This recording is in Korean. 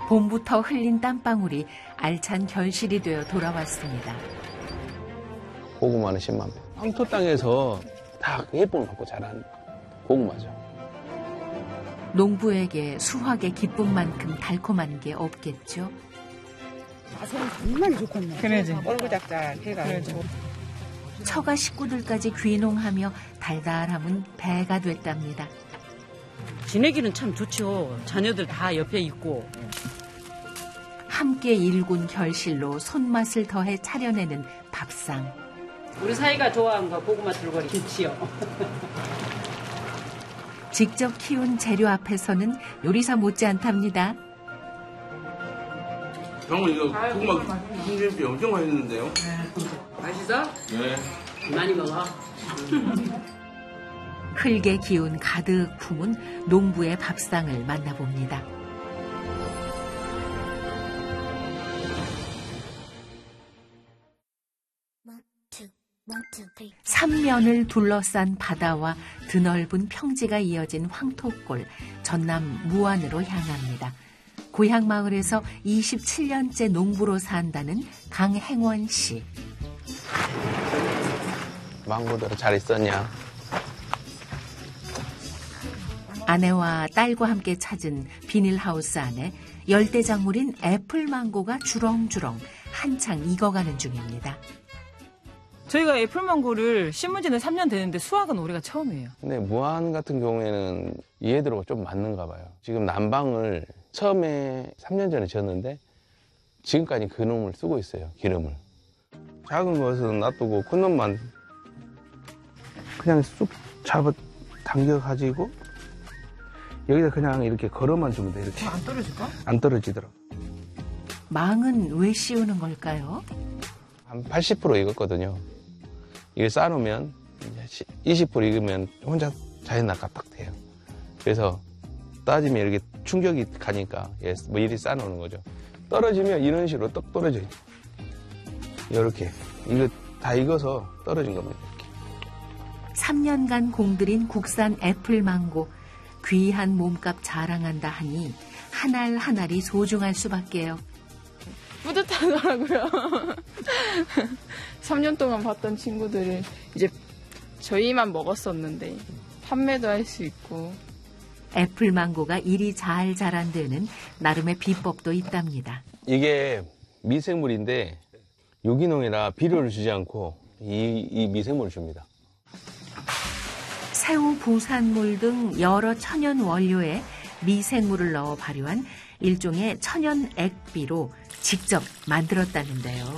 봄부터 흘린 땀방울이 알찬 결실이 되어 돌아왔습니다. 고구마는 10만 배. 황토 땅에서 다 예쁨을 받고 자란 고구마죠. 농부에게 수확의 기쁨만큼 달콤한 게 없겠죠. 맛은 정말 좋겠네. 그래지. 뻘그작작해가지고. 처가 식구들까지 귀농하며 달달함은 배가 됐답니다. 지내기는 참 좋죠. 자녀들 다 옆에 있고. 함께 일군 결실로 손맛을 더해 차려내는 밥상. 우리 사이가 좋아하는 거 고구마 들거리 김치요. 직접 키운 재료 앞에서는 요리사 못지않답니다. 형은 이거 고구마 김치 엄청 맛있는데요? 맛있어? 네. 많이 먹어. 흙의 기운 가득 품은 농부의 밥상을 만나봅니다. 삼면을 둘러싼 바다와 드넓은 평지가 이어진 황토골, 전남 무안으로 향합니다. 고향 마을에서 27년째 농부로 산다는 강행원 씨. 망고들은 잘 있었냐? 아내와 딸과 함께 찾은 비닐하우스 안에 열대작물인 애플망고가 주렁주렁 한창 익어가는 중입니다. 저희가 애플망고를 심은 지는 3년 되는데 수확은 올해가 처음이에요. 근데 무안 같은 경우에는 얘들하고 좀 맞는가 봐요. 지금 난방을 처음에 3년 전에 지었는데 지금까지 그 놈을 쓰고 있어요. 기름을. 작은 것은 놔두고 큰 놈만 그냥 쑥 잡아 당겨가지고 여기다 그냥 이렇게 걸어만 주면 돼. 이렇게. 안 떨어질까? 안 떨어지더라고. 망은 왜 씌우는 걸까요? 한 80% 익었거든요. 이게 쌓아놓으면 20% 익으면 혼자 자연낙하 딱 돼요. 그래서 따지면 이렇게 충격이 가니까 뭐 이리 쌓아놓는 거죠. 떨어지면 이런 식으로 떡 떨어져요. 이렇게. 이거 다 익어서 떨어진 겁니다. 이렇게. 3년간 공들인 국산 애플망고. 귀한 몸값 자랑한다 하니 한 알 한 알이 소중할 수밖에요. 뿌듯하더라고요. 3년 동안 봤던 친구들은 이제 저희만 먹었었는데 판매도 할 수 있고. 애플망고가 이리 잘 자란 데는 나름의 비법도 있답니다. 이게 미생물인데 유기농이라 비료를 주지 않고 이 미생물을 줍니다. 새우, 부산물 등 여러 천연 원료에 미생물을 넣어 발효한 일종의 천연 액비로 직접 만들었다는데요.